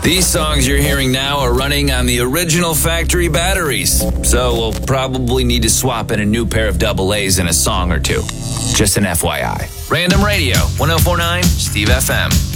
These songs you're hearing now are running on the original factory batteries, so we'll probably need to swap in a new pair of double A's in a song or two. Just an FYI. Random Radio, 104.9 Steve FM.